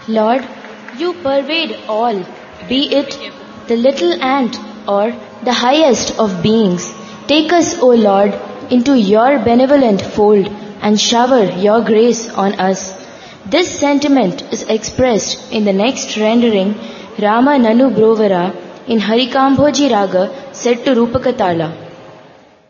Lord, you pervade all, be it the little ant or the highest of beings. Take us, O Lord, into your benevolent fold and shower your grace on us. This sentiment is expressed in the next rendering, Rama Nanu Brovara, in Harikambhoji Raga set to Rupaka Tala.